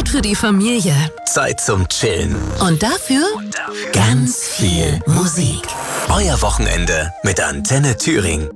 gut für die Familie. Zeit zum Chillen. Und dafür ganz viel Musik. Euer Wochenende mit Antenne Thüringen.